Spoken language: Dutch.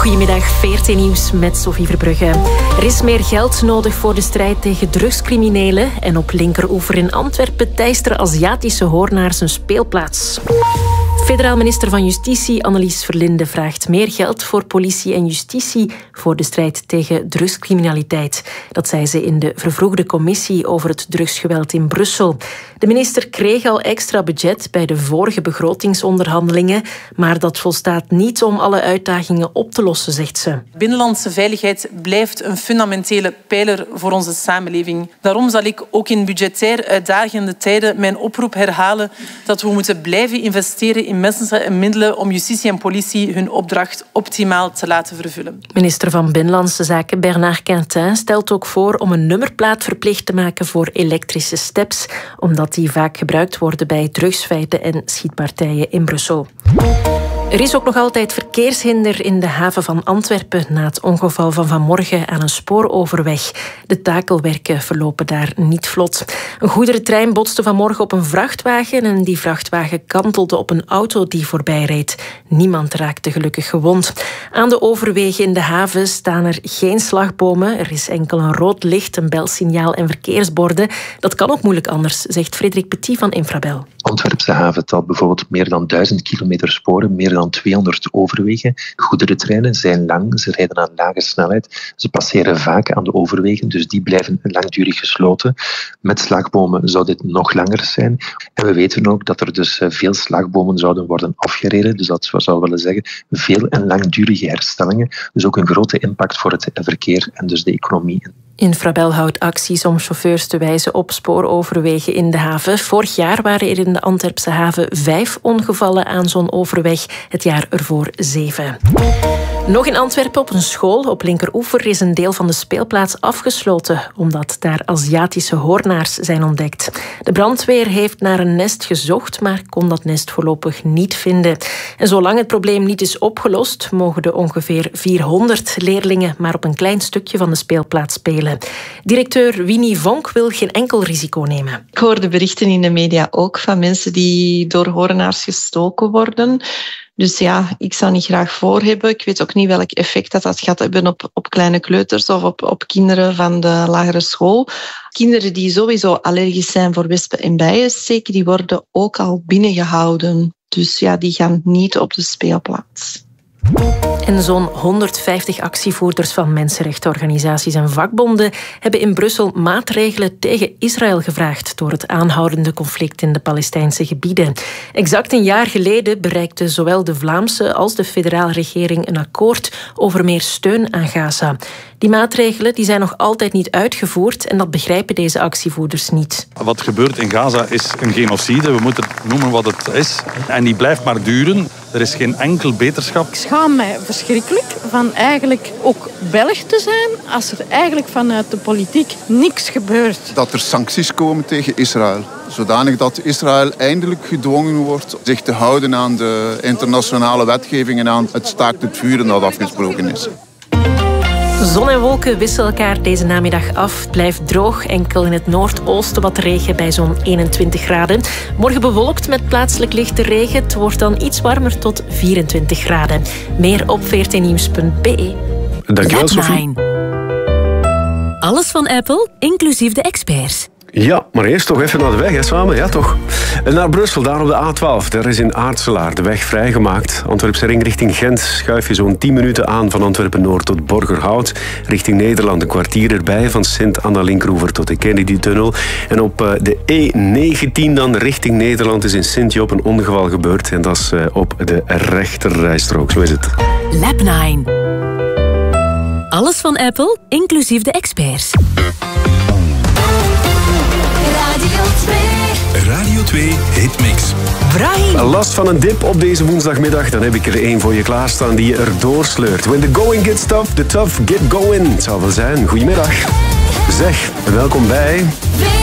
Goedemiddag, VRT Nieuws met Sophie Verbrugge. Er is meer geld nodig voor de strijd tegen drugscriminelen. En op linkeroever in Antwerpen teisteren Aziatische hoornaars een speelplaats. Federaal minister van Justitie Annelies Verlinde vraagt meer geld voor politie en justitie voor de strijd tegen drugscriminaliteit. Dat zei ze in de vervroegde commissie over het drugsgeweld in Brussel. De minister kreeg al extra budget bij de vorige begrotingsonderhandelingen, maar dat volstaat niet om alle uitdagingen op te lossen, zegt ze. Binnenlandse veiligheid blijft een fundamentele pijler voor onze samenleving. Daarom zal ik ook in budgetair uitdagende tijden mijn oproep herhalen dat we moeten blijven investeren in mensen en middelen om justitie en politie hun opdracht optimaal te laten vervullen. Minister van Binnenlandse Zaken Bernard Quintin stelt ook voor om een nummerplaat verplicht te maken voor elektrische steps, omdat die vaak gebruikt worden bij drugsfeiten en schietpartijen in Brussel. Er is ook nog altijd verkeershinder in de haven van Antwerpen na het ongeval van vanmorgen aan een spooroverweg. De takelwerken verlopen daar niet vlot. Een goederentrein botste vanmorgen op een vrachtwagen en die vrachtwagen kantelde op een auto die voorbij reed. Niemand raakte gelukkig gewond. Aan de overwegen in de haven staan er geen slagbomen. Er is enkel een rood licht, een belsignaal en verkeersborden. Dat kan ook moeilijk anders, zegt Frederik Petit van Infrabel. Antwerpse haven telt bijvoorbeeld meer dan 1000 kilometer sporen, meer dan 200 overwegen. Goederentreinen zijn lang, ze rijden aan lage snelheid. Ze passeren vaak aan de overwegen, dus die blijven langdurig gesloten. Met slagbomen zou dit nog langer zijn. En we weten ook dat er dus veel slagbomen zouden worden afgereden. Dus dat zou willen zeggen veel en langdurige herstellingen. Dus ook een grote impact voor het verkeer en dus de economie. Infrabel houdt acties om chauffeurs te wijzen op spooroverwegen in de haven. Vorig jaar waren er in de Antwerpse haven 5 ongevallen aan zo'n overweg. Het jaar ervoor 7. Nog in Antwerpen op een school op linkeroever is een deel van de speelplaats afgesloten, omdat daar Aziatische hoornaars zijn ontdekt. De brandweer heeft naar een nest gezocht, maar kon dat nest voorlopig niet vinden. En zolang het probleem niet is opgelost, mogen de ongeveer 400 leerlingen maar op een klein stukje van de speelplaats spelen. Directeur Winnie Vonk wil geen enkel risico nemen. Ik hoorde berichten in de media ook van mensen die door hoornaars gestoken worden. Dus ja, ik zou niet graag voor hebben. Ik weet ook niet welk effect dat gaat hebben op kleine kleuters of op kinderen van de lagere school. Kinderen die sowieso allergisch zijn voor wespen en bijensteken, die worden ook al binnengehouden. Dus ja, die gaan niet op de speelplaats. En zo'n 150 actievoerders van mensenrechtenorganisaties en vakbonden hebben in Brussel maatregelen tegen Israël gevraagd door het aanhoudende conflict in de Palestijnse gebieden. Exact een jaar geleden bereikten zowel de Vlaamse als de federale regering een akkoord over meer steun aan Gaza. Die maatregelen die zijn nog altijd niet uitgevoerd en dat begrijpen deze actievoerders niet. Wat gebeurt in Gaza is een genocide, we moeten het noemen wat het is. En die blijft maar duren. Er is geen enkel beterschap. Ik schaam mij verschrikkelijk van eigenlijk ook Belg te zijn als er eigenlijk vanuit de politiek niks gebeurt. Dat er sancties komen tegen Israël. Zodanig dat Israël eindelijk gedwongen wordt zich te houden aan de internationale wetgeving en aan het staakt het vuren dat afgesproken is. Zon en wolken wisselen elkaar deze namiddag af. Het blijft droog, enkel in het noordoosten wat regen bij zo'n 21 graden. Morgen bewolkt met plaatselijk lichte regen. Het wordt dan iets warmer tot 24 graden. Meer op vrtnieuws.be. Dankjewel, Sophie. Alles van Apple, inclusief de experts. Ja, maar eerst toch even naar de weg, hè, samen, ja toch? Naar Brussel, daar op de A12. Daar is in Aartselaar de weg vrijgemaakt. Antwerpse ring richting Gent schuif je zo'n 10 minuten aan van Antwerpen-Noord tot Borgerhout. Richting Nederland een kwartier erbij, van Sint-Anna-Linkeroever tot de Kennedy-tunnel. En op de E19 dan richting Nederland is in Sint-Job een ongeval gebeurd. En dat is op de rechterrijstrook, zo is het. Lab 9. Alles van Apple, inclusief de experts. Radio 2 Hitmix. Brahim. Last van een dip op deze woensdagmiddag? Dan heb ik er één voor je klaarstaan die je erdoor sleurt. When the going gets tough, the tough get going. Het zal wel zijn. Goedemiddag. Zeg, welkom bij...